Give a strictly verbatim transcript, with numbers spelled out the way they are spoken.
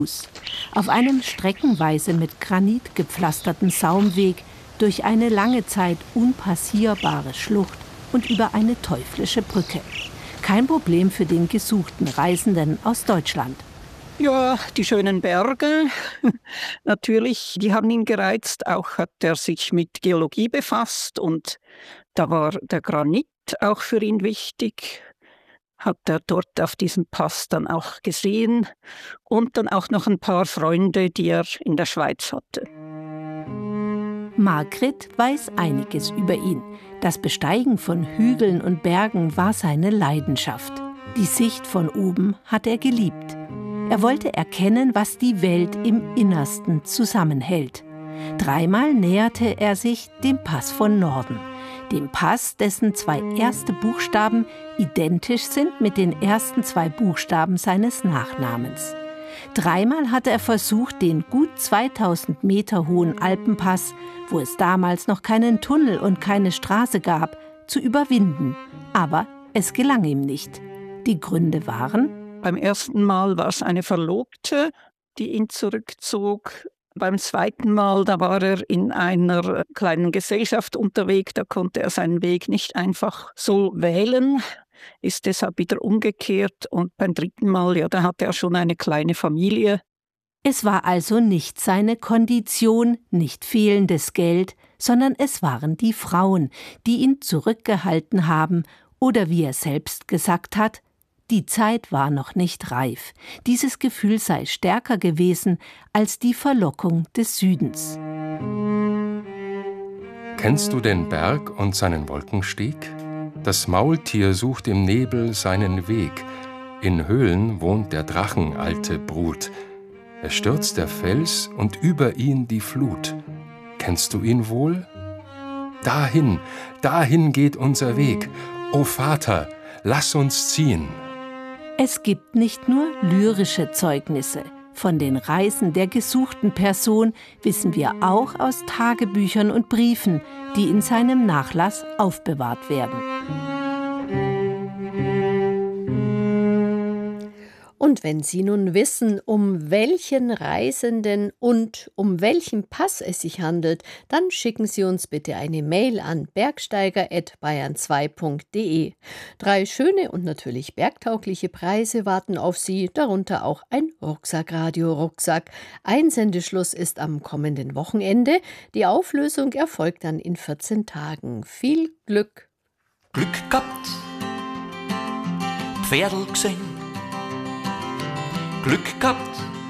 Auf einem streckenweise mit Granit gepflasterten Saumweg durch eine lange Zeit unpassierbare Schlucht und über eine teuflische Brücke. Kein Problem für den gesuchten Reisenden aus Deutschland. Ja, die schönen Berge, natürlich, die haben ihn gereizt. Auch hat er sich mit Geologie befasst und da war der Granit auch für ihn wichtig. Hat er dort auf diesem Pass dann auch gesehen und dann auch noch ein paar Freunde, die er in der Schweiz hatte. Margrit weiß einiges über ihn. Das Besteigen von Hügeln und Bergen war seine Leidenschaft. Die Sicht von oben hat er geliebt. Er wollte erkennen, was die Welt im Innersten zusammenhält. Dreimal näherte er sich dem Pass von Norden. Dem Pass, dessen zwei erste Buchstaben identisch sind mit den ersten zwei Buchstaben seines Nachnamens. Dreimal hatte er versucht, den gut zweitausend Meter hohen Alpenpass, wo es damals noch keinen Tunnel und keine Straße gab, zu überwinden. Aber es gelang ihm nicht. Die Gründe waren: Beim ersten Mal war es eine Verlobte, die ihn zurückzog. Beim zweiten Mal, da war er in einer kleinen Gesellschaft unterwegs, da konnte er seinen Weg nicht einfach so wählen, ist deshalb wieder umgekehrt. Und beim dritten Mal, ja, da hatte er schon eine kleine Familie. Es war also nicht seine Kondition, nicht fehlendes Geld, sondern es waren die Frauen, die ihn zurückgehalten haben, oder wie er selbst gesagt hat: Die Zeit war noch nicht reif. Dieses Gefühl sei stärker gewesen als die Verlockung des Südens. Kennst du den Berg und seinen Wolkenstieg? Das Maultier sucht im Nebel seinen Weg. In Höhlen wohnt der Drachen alte Brut. Es stürzt der Fels und über ihn die Flut. Kennst du ihn wohl? Dahin, dahin geht unser Weg. O Vater, lass uns ziehen. Es gibt nicht nur lyrische Zeugnisse. Von den Reisen der gesuchten Person wissen wir auch aus Tagebüchern und Briefen, die in seinem Nachlass aufbewahrt werden. Und wenn Sie nun wissen, um welchen Reisenden und um welchen Pass es sich handelt, dann schicken Sie uns bitte eine Mail an bergsteiger at bayern zwei punkt de. Drei schöne und natürlich bergtaugliche Preise warten auf Sie, darunter auch ein Rucksackradio-Rucksack. Einsendeschluss ist am kommenden Wochenende. Die Auflösung erfolgt dann in vierzehn Tagen. Viel Glück! Glück gehabt, Pferdl gesehen, Glück gehabt,